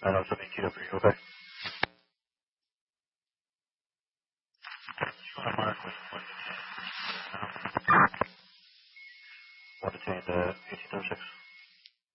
And I'll something queued up for you, okay? I'm Mark with want to change the 1806.